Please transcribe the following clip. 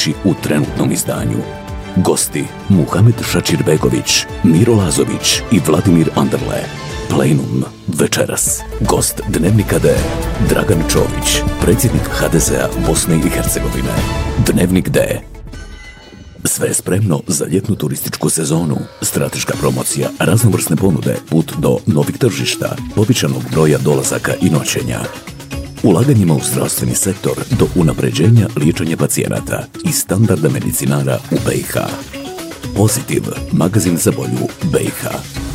naći u trenutnom izdanju. Gosti Muhamed Šačirbegović, Miro Lazović i Vladimir Anderle. Plenum večeras. Gost Dnevnika D, Dragan Čović, predsjednik HDZ-a Bosne i Hercegovine. Dnevnik D. Sve je spremno za ljetnu turističku sezonu. Strateška promocija, raznovrsne ponude, put do novih tržišta, povećanog broja dolazaka i noćenja. Ulaganjima u zdravstveni sektor do unapređenja liječenja pacijenata i standarda medicinara u BiH. Pozitiv, magazin za bolju BiH.